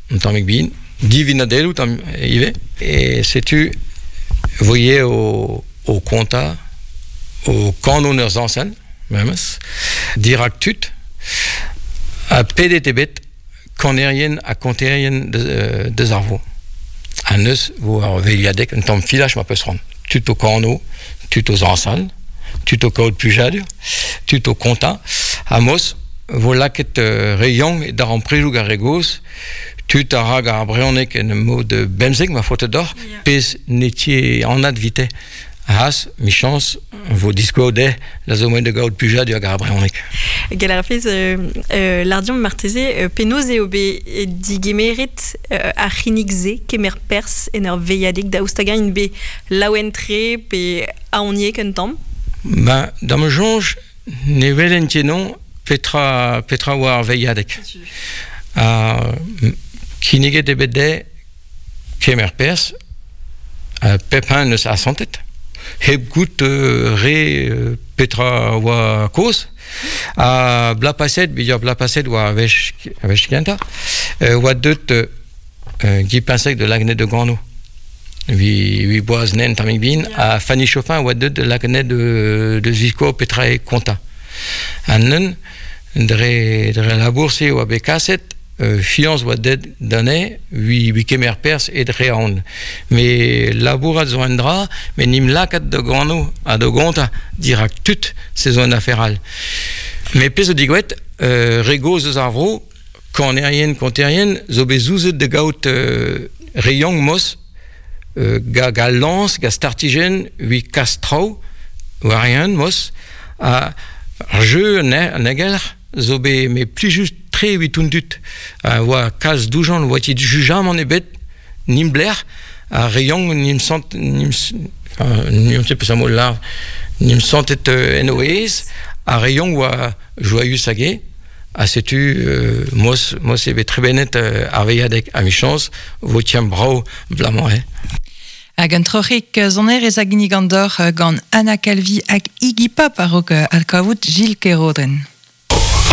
tamik bin, divinadelu tam ive, et sais-tu, voyez au compta, au canoners anciens, même, diractut, à PDTB, canérien à contérien de Zarvo. À neus, vous avez dit que ton filage m'appelle se rendre. Tout au cano, tout aux anciens, tout au code plus jadeux, tout au compta, à Mos, voilà que rayon d'arrêt préjou garégos, tout à raga abréonek un mot de bemzek ma faute d'or, pes netier en advité. Has, mi chance, vos discours de la zone de gaud puja du agabréonek. Galarfis, l'ardion martésé, penos et obé digemerit a chinigze, kemer pers, ener veiadik daustaga in be lauentre, pe aonier kentam? Ben, dans mon jonge, ne velentienon, petra war veiadik. Kinige de bede, kemer pers, pepin ne sa santet. Heb gut Petra wa kos a blapaset bija blapaset wa avec kenta wa deut qui pensait de l'agné de Gano vi boaz nen tamik bin a Fanny Chauffin wa deut de l'agné de Zico Petra et Conta annen dre la bourse wa bekaset fiance wa dead d'année oui kemer pers et dreaon mais laboura zoindra mais nim lakat de grano à de gonta direct toute saison affairale mais pes digwet rego de zavro canérien zobezouz de gaut rayon mos ga lance ga startigen oui castrau varian mos a jeu neger zobe mais plus juste très vite tundut wa cas doujan wati jujam en ebet nimbler a rayon nim sant nim sait pas ça mot là nim santet noes a rayon wa joyeux sagé a setu mos ebet très benet arveiadek a mi chance votiam brau blamant Hag an trochik zoner ez a ginigandor gant Anna Calvi hag Iggy Pop a rok alkavout Gilles Kerodren.